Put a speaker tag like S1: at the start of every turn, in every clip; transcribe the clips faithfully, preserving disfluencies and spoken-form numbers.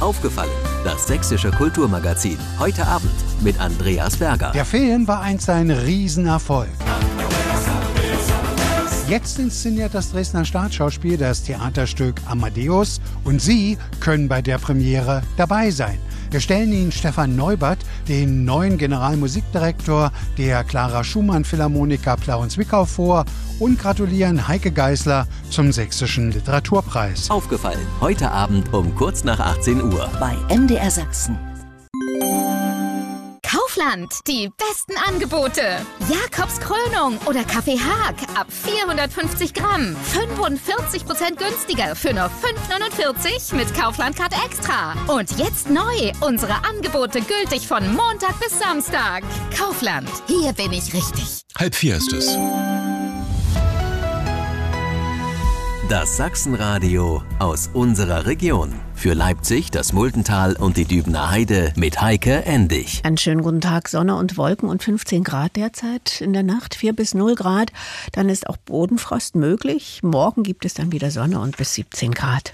S1: Aufgefallen, das sächsische Kulturmagazin. Heute Abend mit Andreas Berger.
S2: Der Film war einst ein Riesenerfolg. Jetzt inszeniert das Dresdner Staatsschauspiel das Theaterstück Amadeus und Sie können bei der Premiere dabei sein. Wir stellen Ihnen Stefan Neubert, den neuen Generalmusikdirektor der Clara Schumann Philharmoniker Plauen-Zwickau vor und gratulieren Heike Geisler zum Sächsischen Literaturpreis.
S1: Aufgefallen, heute Abend um kurz nach achtzehn Uhr.
S3: Bei M D R Sachsen.
S4: Kaufland, die besten Angebote. Jakobs Krönung oder Kaffee Haag ab vierhundertfünfzig Gramm. fünfundvierzig Prozent günstiger für nur fünf neunundvierzig mit Kaufland-Card Extra. Und jetzt neu, unsere Angebote gültig von Montag bis Samstag. Kaufland, hier bin ich richtig.
S5: Halb vier ist es.
S1: Das Sachsenradio aus unserer Region. Für Leipzig, das Muldental und die Dübener Heide mit Heike Endig.
S6: Einen schönen guten Tag, Sonne und Wolken und fünfzehn Grad derzeit. In der Nacht vier bis null Grad. Dann ist auch Bodenfrost möglich. Morgen gibt es dann wieder Sonne und bis siebzehn Grad.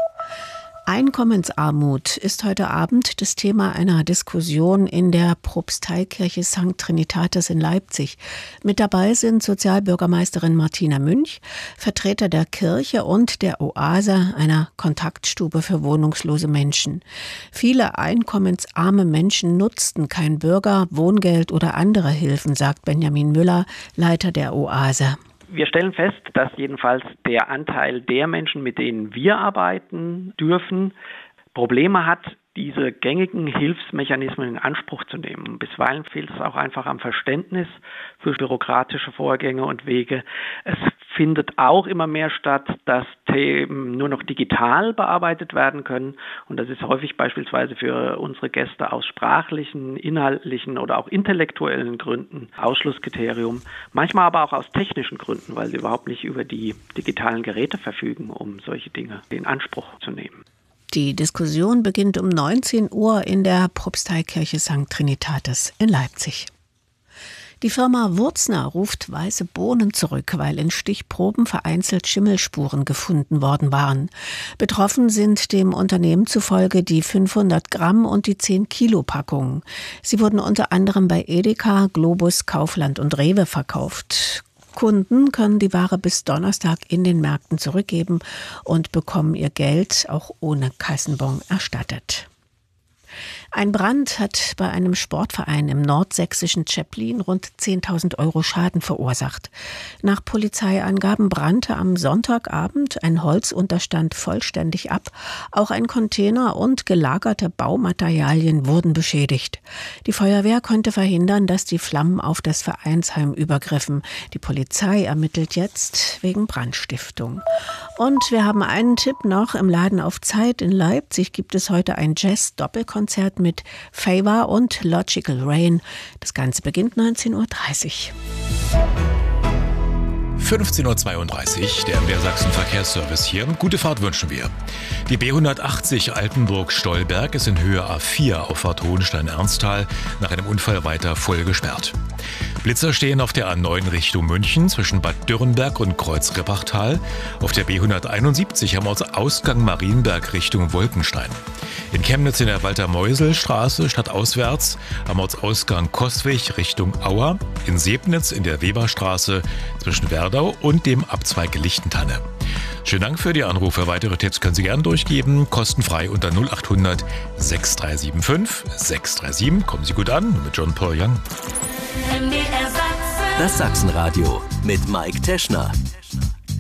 S6: Einkommensarmut ist heute Abend das Thema einer Diskussion in der Propsteikirche Sankt Trinitatis in Leipzig. Mit dabei sind Sozialbürgermeisterin Martina Münch, Vertreter der Kirche und der Oase, einer Kontaktstube für wohnungslose Menschen. Viele einkommensarme Menschen nutzten kein Bürger-, Wohngeld oder andere Hilfen, sagt Benjamin Müller, Leiter der Oase.
S7: Wir stellen fest, dass jedenfalls der Anteil der Menschen, mit denen wir arbeiten dürfen, Probleme hat, diese gängigen Hilfsmechanismen in Anspruch zu nehmen. Bisweilen fehlt es auch einfach am Verständnis für bürokratische Vorgänge und Wege. Es findet auch immer mehr statt, dass Themen nur noch digital bearbeitet werden können. Und das ist häufig beispielsweise für unsere Gäste aus sprachlichen, inhaltlichen oder auch intellektuellen Gründen Ausschlusskriterium. Manchmal aber auch aus technischen Gründen, weil sie überhaupt nicht über die digitalen Geräte verfügen, um solche Dinge in Anspruch zu nehmen.
S6: Die Diskussion beginnt um neunzehn Uhr in der Propsteikirche Sankt Trinitatis in Leipzig. Die Firma Wurzner ruft weiße Bohnen zurück, weil in Stichproben vereinzelt Schimmelspuren gefunden worden waren. Betroffen sind dem Unternehmen zufolge die fünfhundert Gramm und die zehn Kilo Packungen. Sie wurden unter anderem bei Edeka, Globus, Kaufland und Rewe verkauft. Kunden können die Ware bis Donnerstag in den Märkten zurückgeben und bekommen ihr Geld auch ohne Kassenbon erstattet. Ein Brand hat bei einem Sportverein im nordsächsischen Zschäplin rund zehntausend Euro Schaden verursacht. Nach Polizeiangaben brannte am Sonntagabend ein Holzunterstand vollständig ab. Auch ein Container und gelagerte Baumaterialien wurden beschädigt. Die Feuerwehr konnte verhindern, dass die Flammen auf das Vereinsheim übergriffen. Die Polizei ermittelt jetzt wegen Brandstiftung. Und wir haben einen Tipp noch. Im Laden auf Zeit in Leipzig gibt es heute ein Jazz-Doppelkonzert mit Favor und Logical Rain. Das Ganze beginnt neunzehn Uhr dreißig.
S5: fünfzehn Uhr zweiunddreißig, der M D R Sachsen Verkehrsservice hier. Gute Fahrt wünschen wir. Die B hundertachtzig Altenburg-Stolberg ist in Höhe A vier Auffahrt Hohenstein-Ernsthal nach einem Unfall weiter voll gesperrt. Blitzer stehen auf der A neun Richtung München zwischen Bad Dürrenberg und Kreuz-Rippachtal, auf der B hunderteinundsiebzig am Ortsausgang Marienberg Richtung Wolkenstein. In Chemnitz in der Walter-Meusel-Straße stadtauswärts am Ortsausgang Coswig Richtung Auer, in Sebnitz in der Weberstraße zwischen Werdau und dem Abzweig Lichtentanne. Schönen Dank für die Anrufe. Weitere Tipps können Sie gerne durchgeben. Kostenfrei unter null acht hundert sechs drei sieben fünf sechs drei sieben. Kommen Sie gut an mit John Paul Young.
S1: Das Sachsenradio mit Mike Teschner.